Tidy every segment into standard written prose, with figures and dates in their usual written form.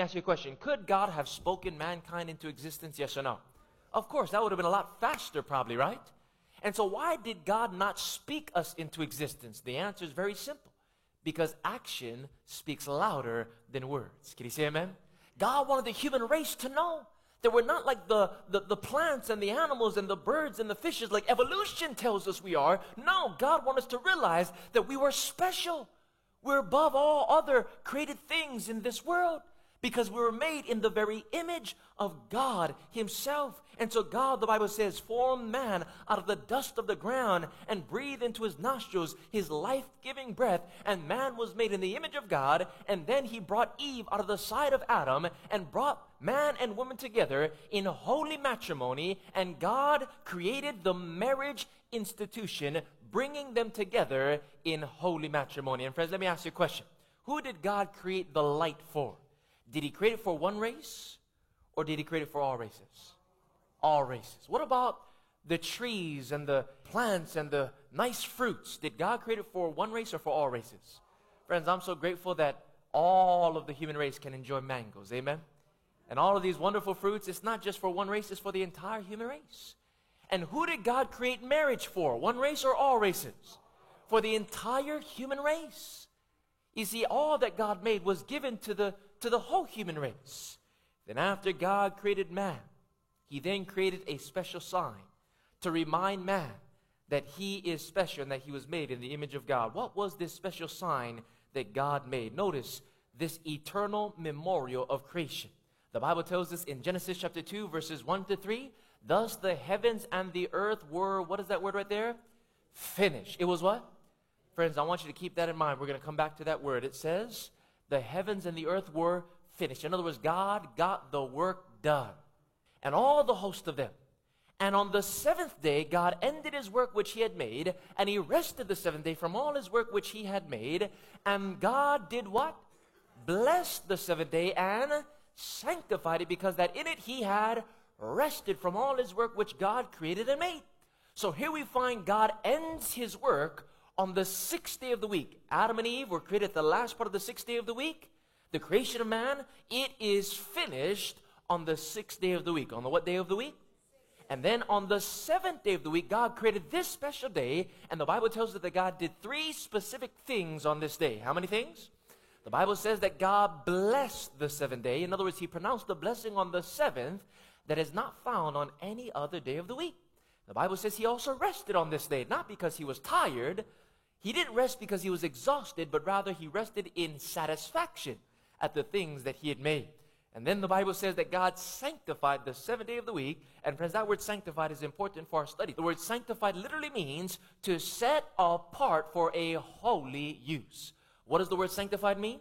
ask you a question. Could God have spoken mankind into existence, yes or no? Of course, that would have been a lot faster probably, right? And so why did God not speak us into existence? The answer is very simple. Because action speaks louder than words. Can you say amen? God wanted the human race to know that we're not like the plants and the animals and the birds and the fishes like evolution tells us we are. No, God wanted us to realize that we were special. We're above all other created things in this world because we were made in the very image of God himself. And so God, the Bible says, formed man out of the dust of the ground and breathed into his nostrils his life-giving breath. And man was made in the image of God. And then he brought Eve out of the side of Adam and brought man and woman together in holy matrimony. And God created the marriage institution, bringing them together in holy matrimony. And friends, let me ask you a question. Who did God create the light for? Did he create it for one race, or did he create it for all races? All races. What about the trees and the plants and the nice fruits? Did God create it for one race or for all races? Friends, I'm so grateful that all of the human race can enjoy mangoes. Amen? And all of these wonderful fruits, it's not just for one race, it's for the entire human race. And who did God create marriage for? One race or all races? For the entire human race. You see, all that God made was given to the whole human race. Then after God created man, he then created a special sign to remind man that he is special and that he was made in the image of God. What was this special sign that God made? Notice this eternal memorial of creation. The Bible tells us in Genesis chapter 2, verses 1 to 3, thus the heavens and the earth were, what is that word right there? Finished. It was what? Friends, I want you to keep that in mind. We're going to come back to that word. It says, the heavens and the earth were finished. In other words, God got the work done. And all the host of them. And on the seventh day, God ended his work which he had made, and he rested the seventh day from all his work which he had made. And God did what? Blessed the seventh day and sanctified it, because that in it he had rested from all his work which God created and made. So here we find God ends his work on the sixth day of the week. Adam and Eve were created at the last part of the sixth day of the week. The creation of man, it is finished on the sixth day of the week. On the what day of the week? And then on the seventh day of the week, God created this special day. And the Bible tells us that God did three specific things on this day. How many things? The Bible says that God blessed the seventh day. In other words, he pronounced the blessing on the seventh that is not found on any other day of the week. The Bible says he also rested on this day, not because he was tired. He didn't rest because he was exhausted, but rather he rested in satisfaction at the things that he had made. And then the Bible says that God sanctified the seventh day of the week. And friends, that word sanctified is important for our study. The word sanctified literally means to set apart for a holy use. What does the word sanctified mean?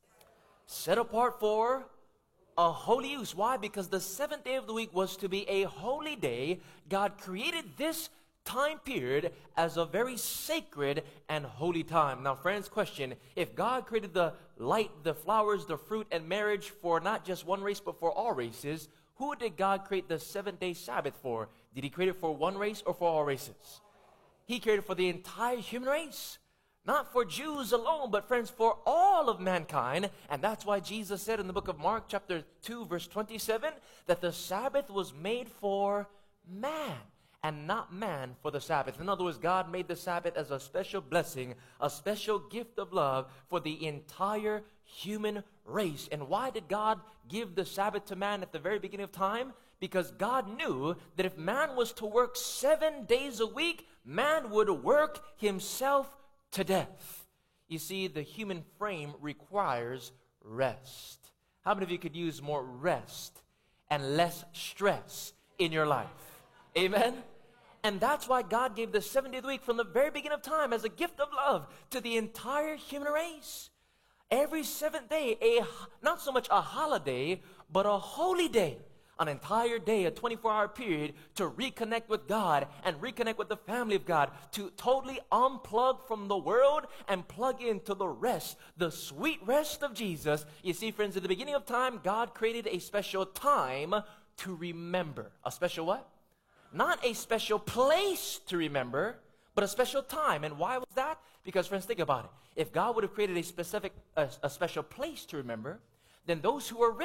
Set apart for a holy use. Why? Because the seventh day of the week was to be a holy day. God created this time period as a very sacred and holy time. Now, friends, question, if God created the light, the flowers, the fruit, and marriage for not just one race, but for all races, who did God create the seventh-day Sabbath for? Did he create it for one race or for all races? He created it for the entire human race. Not for Jews alone, but friends, for all of mankind. And that's why Jesus said in the book of Mark, chapter 2, verse 27, that the Sabbath was made for man, and not man for the Sabbath. In other words, God made the Sabbath as a special blessing, a special gift of love for the entire human race. And why did God give the Sabbath to man at the very beginning of time? Because God knew that if man was to work 7 days a week, man would work himself to death. You see, the human frame requires rest. How many of you could use more rest and less stress in your life? Amen? And that's why God gave the 7 day of the week from the very beginning of time as a gift of love to the entire human race. Every seventh day, not so much a holiday, but a holy day. An entire day, a 24-hour period to reconnect with God and reconnect with the family of God, to totally unplug from the world and plug into the rest, the sweet rest of Jesus. You see, friends, at the beginning of time, God created a special time to remember. A special what? Not a special place to remember, but a special time. And why was that? Because, friends, think about it. If God would have created a special place to remember, then those who are rich